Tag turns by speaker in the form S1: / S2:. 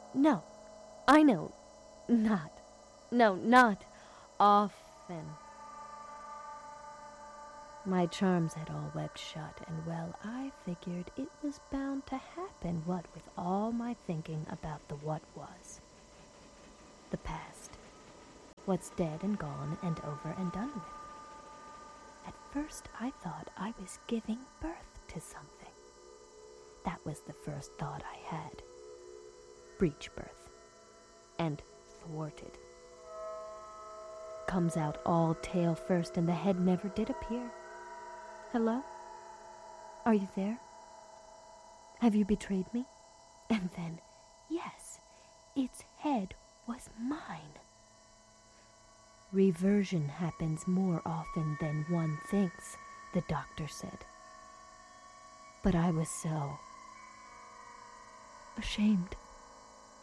S1: No, I know. Not. No, not often. My charms had all webbed shut, and well, I figured it was bound to happen, what with all my thinking about the what was. The past. What's dead and gone and over and done with. At first I thought I was giving birth to something. That was the first thought I had. Breech birth. And thwarted. Comes out all tail first and the head never did appear. Hello? Are you there? Have you betrayed me? And then, yes, its head was mine. Reversion happens more often than one thinks, the doctor said. But I was so ashamed.